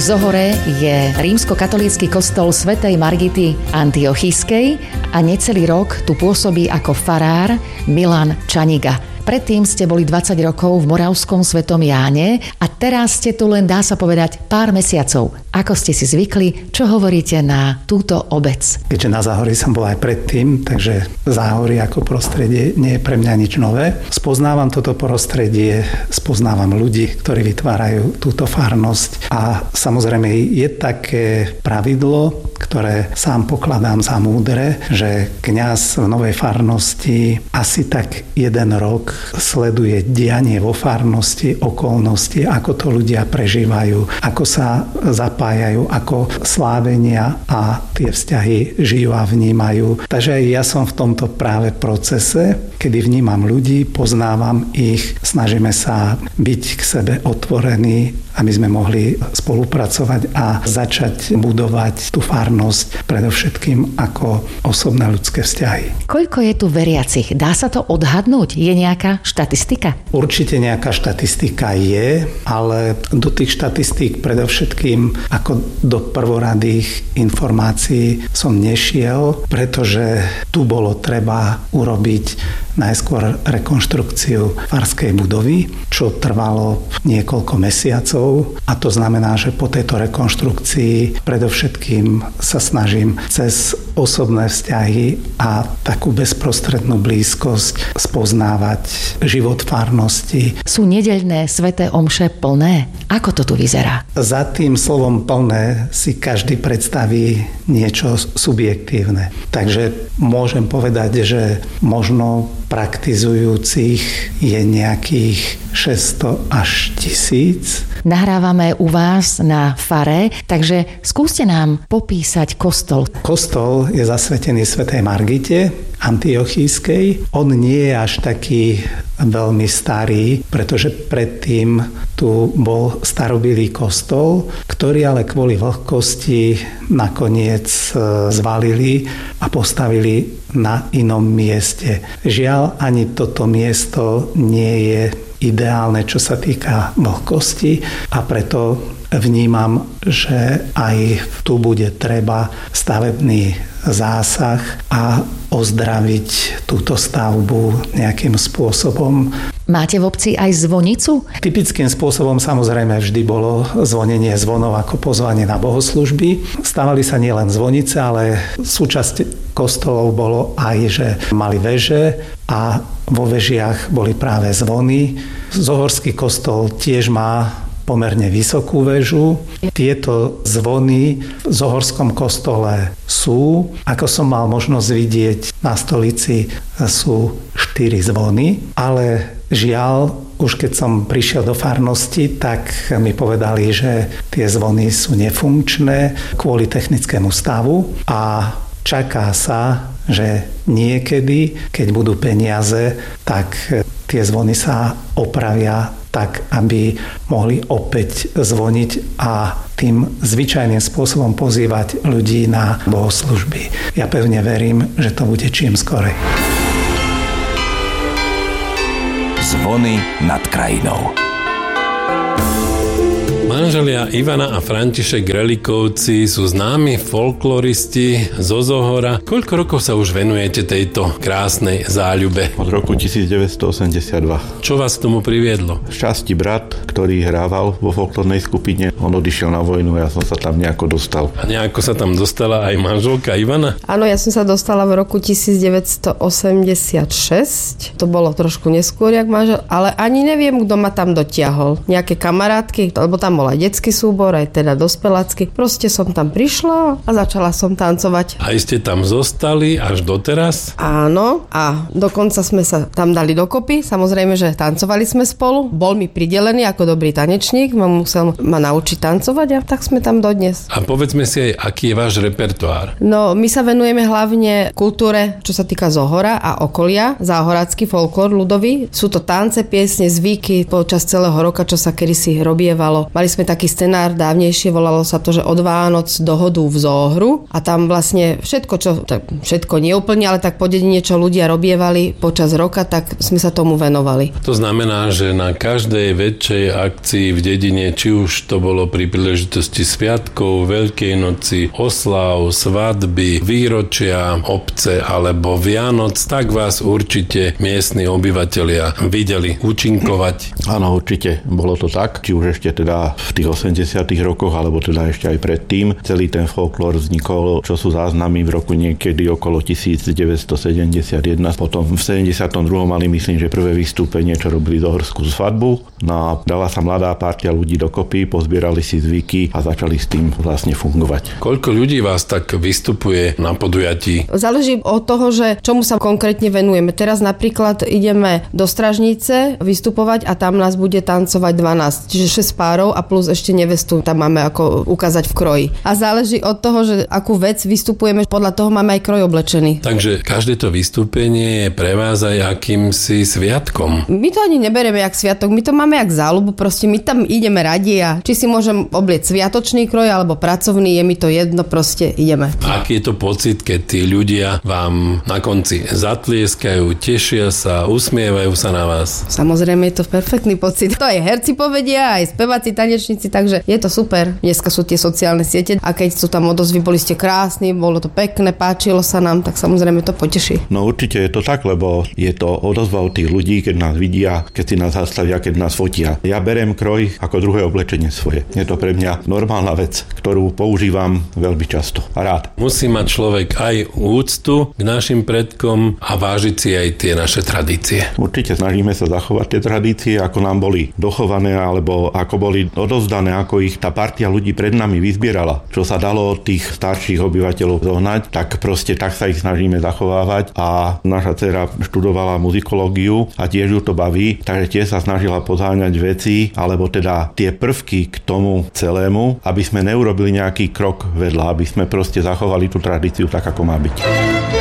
Zohore je rímskokatolícky kostol svätej Margity Antiochískej a necelý rok tu pôsobí ako farár Milan Čaniga. Predtým ste boli 20 rokov v Moravskom Svetom Jáne a teraz ste tu len, dá sa povedať, pár mesiacov. Ako ste si zvykli? Čo hovoríte na túto obec? Keďže na Záhorí som bol aj predtým, takže Záhorí ako prostredie nie je pre mňa nič nové. Spoznávam toto prostredie, spoznávam ľudí, ktorí vytvárajú túto farnosť a samozrejme je také pravidlo, ktoré sám pokladám za múdre, že kňaz v novej farnosti asi tak 1 rok sleduje dianie vo farnosti, okolnosti, ako to ľudia prežívajú, ako sa zapájajú, ako slávenia a tie vzťahy žijú a vnímajú. Takže aj ja som v tomto práve procese, kedy vnímam ľudí, poznávam ich, snažíme sa byť k sebe otvorení, aby sme mohli spolupracovať a začať budovať tú farnosť predovšetkým ako osobné ľudské vzťahy. Koľko je tu veriacich? Dá sa to odhadnúť? Je nejaká štatistika? Určite nejaká štatistika je, ale do tých štatistík predovšetkým ako do prvoradých informácií som nešiel, pretože tu bolo treba urobiť najskôr rekonštrukciu farskej budovy, čo trvalo niekoľko mesiacov a to znamená, že po tejto rekonštrukcii predovšetkým sa snažím cez osobné vzťahy a takú bezprostrednú blízkosť spoznávať život farnosti. Sú nedeľné sväté omše plné? Ako to tu vyzerá? Za tým slovom plné si každý predstaví niečo subjektívne. Takže môžem povedať, že možno praktizujúcich je nejakých 600 až 1000. Nahrávame u vás na fare, takže skúste nám popísať kostol. Kostol je zasvetený svätej Margite Antiochískej. On nie je až taký veľmi starý, pretože predtým tu bol starobilý kostol, ktorý ale kvôli vlhkosti nakoniec zvalili a postavili na inom mieste. Žiaľ, ani toto miesto nie je ideálne, čo sa týka vlhkosti a preto vnímam, že aj tu bude treba stavebný zásah a ozdraviť túto stavbu nejakým spôsobom. Máte v obci aj zvonicu? Typickým spôsobom samozrejme vždy bolo zvonenie zvonov ako pozvanie na bohoslužby. Stávali sa nielen zvonice, ale súčasť kostolov bolo aj, že mali veže a vo vežiach boli práve zvony. Zohorský kostol tiež má pomerne vysokú väžu. Tieto zvony v Zohorskom kostole sú. Ako som mal možnosť vidieť, na stolici sú 4 zvony, ale žiaľ, už keď som prišiel do farnosti, tak mi povedali, že tie zvony sú nefunkčné kvôli technickému stavu a čaká sa, že niekedy, keď budú peniaze, tak tie zvony sa opravia tak, aby mohli opäť zvoniť a tým zvyčajným spôsobom pozývať ľudí na bohoslužby. Ja pevne verím, že to bude čím skorej. Zvony nad krajinou. Manželia Ivana a František Grelikovci sú známi folkloristi zo Zohora. Koľko rokov sa už venujete tejto krásnej záľube? Od roku 1982. Čo vás k tomu priviedlo? Šťastí brat, ktorý hrával vo folklórnej skupine, on odišiel na vojnu a ja som sa tam nejako dostal. A nejako sa tam dostala aj manželka Ivana? Áno, ja som sa dostala v roku 1986. To bolo trošku neskôr, jak manžel, ale ani neviem, kto ma tam dotiahol. Nejaké kamarátky, lebo tam bol aj detský súbor, aj teda dospelácky. Proste som tam prišla a začala som tancovať. A ste tam zostali až doteraz? Áno, a dokonca sme sa tam dali dokopy. Samozrejme, že tancovali sme spolu. Bol mi pridelený ako dobrý tanečník, musel ma naučiť tancovať a tak sme tam dodnes. A povedzme si aj, aký je váš repertoár? No, my sa venujeme hlavne kultúre, čo sa týka Zohora a okolia, záhorácky folklór ľudový. Sú to tance, piesne, zvyky počas celého roka, čo sa kedysi robievalo. Mali sme taký scenár dávnejšie, volalo sa to, že od Vánoc do hodu v Zohru a tam vlastne všetko neúplne, ale tak po dedine, čo ľudia robievali počas roka, tak sme sa tomu venovali. To znamená, že na každej väčšej akcii v dedine, či už to bolo pri príležitosti sviatkov, Veľkej noci, oslav, svadby, výročia obce alebo Vianoc, tak vás určite miestni obyvatelia videli účinkovať. Áno, určite bolo to tak, či už ešte teda v tých 80. rokoch, alebo teda ešte aj predtým. Celý ten folklór vznikol, čo sú záznamy v roku niekedy okolo 1971. Potom v 72. mali, myslím, že prvé vystúpenie, čo robili zohorskú svadbu. No a dala sa mladá partia ľudí dokopy, pozbierali si zvyky a začali s tým vlastne fungovať. Koľko ľudí vás tak vystupuje na podujatí? Záleží od toho, že čomu sa konkrétne venujeme. Teraz napríklad ideme do Stražnice vystupovať a tam nás bude tancovať 12, čiže 6 párov a plus ešte nevestu tam máme ako ukázať v kroji. A záleží od toho, že akú vec vystupujeme, podľa toho máme aj kroj oblečený. Takže každé to vystúpenie je pre vás aj akýmsi sviatkom. My to ani neberieme jak sviatok, my to máme jak záľubu, proste my tam ideme radi a či si môžem oblieť sviatočný kroj alebo pracovný, je mi to jedno, proste ideme. Aký je to pocit, keď tí ľudia vám na konci zatlieskajú, tešia sa, usmievajú sa na vás? Samozrejme je to perfektný pocit. To aj herci povedia, aj speváci, tanečníci, takže je to super. Dneska sú tie sociálne siete a keď sú tam odozvy, boli ste krásni, bolo to pekné, páčilo sa nám, tak samozrejme to poteší. No určite je to tak, lebo je to odozva od tých ľudí, keď nás vidia, keď si nás zastavia, keď nás fotia. Ja beriem kroj ako druhé oblečenie svoje. Je to pre mňa normálna vec, ktorú používam veľmi často a rád. Musí mať človek aj úctu k našim predkom a vážiť si aj tie naše tradície. Určite snažíme sa zachovať tie tradície, ako nám boli dochované alebo ako boli odovzdané, ako ich tá partia ľudí pred nami vyzbierala. Čo sa dalo od tých starších obyvateľov zohnať, tak proste tak sa ich snažíme zachovávať a naša dcera študovala muzikológiu a tiež ju to baví, takže tiež sa snažila pozáňať veci, alebo teda tie prvky k tomu celému, aby sme neurobili nejaký krok vedľa, aby sme proste zachovali tú tradíciu tak, ako má byť.